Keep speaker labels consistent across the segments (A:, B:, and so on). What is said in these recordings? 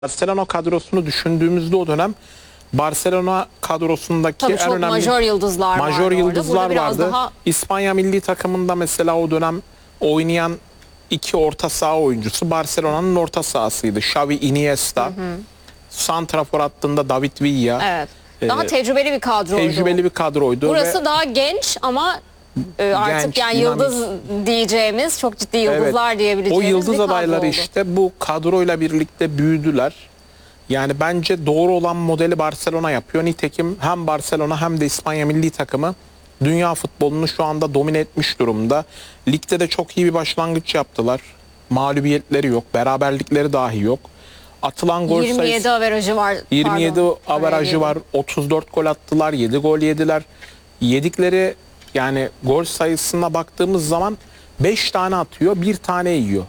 A: Barcelona kadrosunu düşündüğümüzde o dönem Barcelona kadrosundaki
B: Tabii
A: en
B: çok
A: önemli
B: majör yıldızlar
A: majör
B: vardı
A: yıldızlar
B: orada. Biraz
A: vardı.
B: daha
A: İspanya milli takımında mesela o dönem oynayan iki orta saha oyuncusu Barcelona'nın orta sahasıydı. Xavi, Iniesta. Santrafor hattında David Villa.
B: evet. Daha tecrübeli bir kadroydu.
A: Tecrübeli bir kadroydu.
B: Burası
A: ve
B: daha genç ama artık
A: genç,
B: yani
A: dinamik.
B: yıldız diyeceğimiz, çok ciddi yıldızlar diyebileceğimiz
A: O yıldız
B: bir kadro
A: adayları
B: oldu.
A: işte bu kadroyla birlikte büyüdüler. Yani bence doğru olan modeli Barcelona yapıyor. Nitekim hem Barcelona hem de İspanya milli takımı dünya futbolunu şu anda domine etmiş durumda. Ligde de çok iyi bir başlangıç yaptılar. Mağlubiyetleri yok, beraberlikleri dahi yok. Atılan gol
B: 27
A: sayısı
B: averajı var.
A: 27
B: Pardon,
A: averajı var. 34 gol attılar, 7 gol yediler. Yedikleri yani gol sayısına baktığımız zaman 5 tane atıyor, 1 tane yiyor.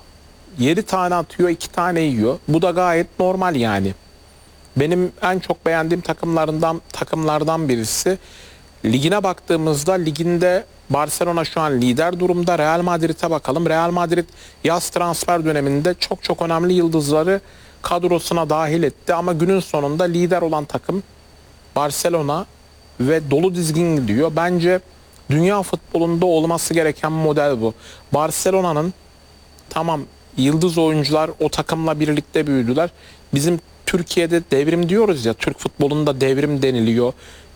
A: 7 tane atıyor, 2 tane yiyor. Bu da gayet normal yani. Benim en çok beğendiğim takımlardan birisi. Ligine baktığımızda liginde Barcelona şu an lider durumda. Real Madrid'e bakalım. Real Madrid yaz transfer döneminde çok önemli yıldızları kadrosuna dahil etti. Ama günün sonunda lider olan takım Barcelona ve dolu dizgin gidiyor. Bence dünya futbolunda olması gereken model bu. Barcelona'nın tamam yıldız oyuncular o takımla birlikte büyüdüler. Bizim Türkiye'de devrim diyoruz ya, Türk futbolunda devrim deniliyor.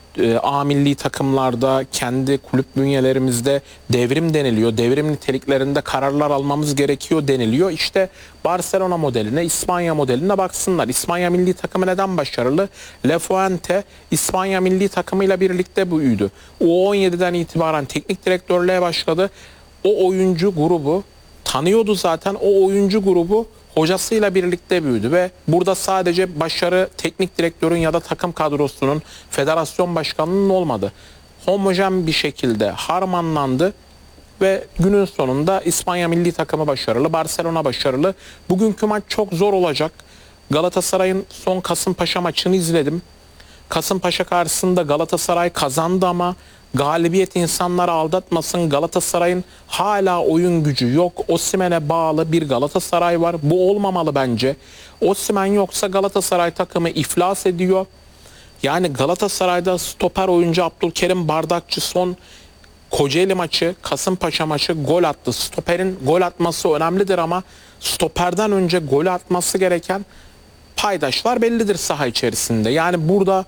A: A milli takımlarda, kendi kulüp bünyelerimizde devrim deniliyor. Devrim niteliklerinde kararlar almamız gerekiyor deniliyor. İşte Barcelona modeline, İspanya modeline baksınlar. İspanya milli takımı neden başarılı? Le Fuente İspanya milli takımıyla birlikte büyüdü. U17'den itibaren teknik direktörlüğe başladı. O oyuncu grubu tanıyordu zaten. O oyuncu grubu hocasıyla birlikte büyüdü ve burada sadece başarı teknik direktörün ya da takım kadrosunun, federasyon başkanının olmadı. Homojen bir şekilde harmanlandı ve günün sonunda İspanya milli takımı başarılı, Barcelona başarılı. Bugünkü maç çok zor olacak. Galatasaray'ın son Kasımpaşa maçını izledim. Kasımpaşa karşısında Galatasaray kazandı ama galibiyet insanları aldatmasın. Galatasaray'ın hala oyun gücü yok. Osimhen'e bağlı bir Galatasaray var. Bu olmamalı bence. Osimhen yoksa Galatasaray takımı iflas ediyor. Yani Galatasaray'da stoper oyuncu Abdülkerim Bardakçı son Kocaeli maçı, Kasımpaşa maçı gol attı. Stoperin gol atması önemlidir ama stoperden önce gol atması gereken paydaşlar bellidir saha içerisinde. Yani burada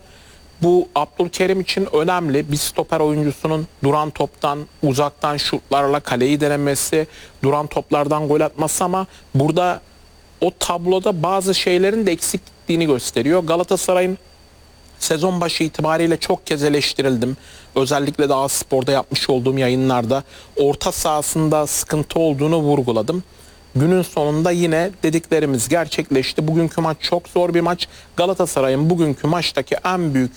A: bu Abdülkerim için önemli. Bir stoper oyuncusunun duran toptan, uzaktan şutlarla kaleyi denemesi, duran toplardan gol atması ama burada o tabloda bazı şeylerin de eksikliğini gösteriyor. Galatasaray'ın sezon başı itibariyle çok kez eleştirildim. Özellikle de A-Spor'da yapmış olduğum yayınlarda orta sahasında sıkıntı olduğunu vurguladım. Günün sonunda yine dediklerimiz gerçekleşti. Bugünkü maç çok zor bir maç. Galatasaray'ın bugünkü maçtaki en büyük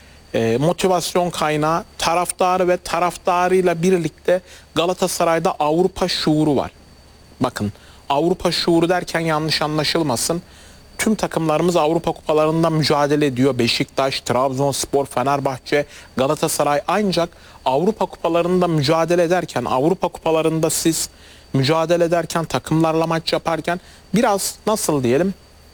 A: motivasyon kaynağı taraftarı ve taraftarıyla birlikte Galatasaray'da Avrupa şuuru var. Bakın, Avrupa şuuru derken yanlış anlaşılmasın. Tüm takımlarımız Avrupa kupalarında mücadele ediyor. Beşiktaş, Trabzonspor, Fenerbahçe, Galatasaray, ancak Avrupa kupalarında mücadele ederken, Avrupa kupalarında siz mücadele ederken, takımlarla maç yaparken biraz nasıl diyelim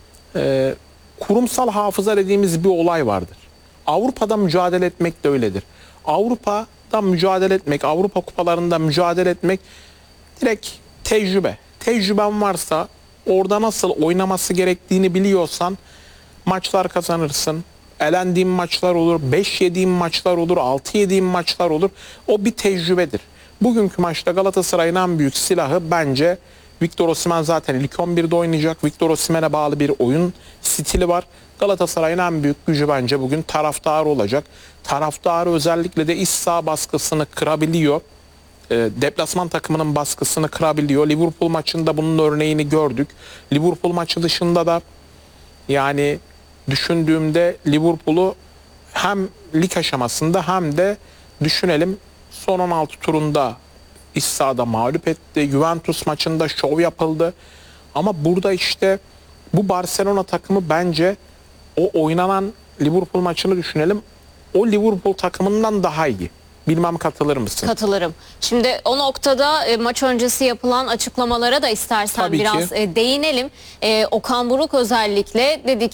A: kurumsal hafıza dediğimiz bir olay vardır. Avrupa'da mücadele etmek de öyledir. Avrupa'da mücadele etmek, Avrupa kupalarında mücadele etmek direkt tecrübe. Tecrüben varsa, orada nasıl oynaması gerektiğini biliyorsan maçlar kazanırsın. Elendiğin maçlar olur, 5 yediğin maçlar olur, 6 yediğin maçlar olur. O bir tecrübedir. Bugünkü maçta Galatasaray'ın en büyük silahı bence Victor Osimhen. Zaten ilk 11'de oynayacak. Victor Osimhen'e bağlı bir oyun stili var. Galatasaray'ın en büyük gücü bence bugün taraftarı olacak. Taraftarı özellikle de iç saha baskısını kırabiliyor. Deplasman takımının baskısını kırabiliyor. Liverpool maçında bunun örneğini gördük. Liverpool maçı dışında da yani düşündüğümde Liverpool'u hem lig aşamasında hem de düşünelim son 16 turunda iç sahada mağlup etti. Juventus maçında şov yapıldı. Ama burada işte bu Barcelona takımı bence o oynanan Liverpool maçını düşünelim. O Liverpool takımından daha iyi. Bilmem katılır mısın?
B: Katılırım. Şimdi o noktada maç öncesi yapılan açıklamalara da istersen
A: Tabii ki.
B: biraz değinelim. Okan Buruk özellikle dedi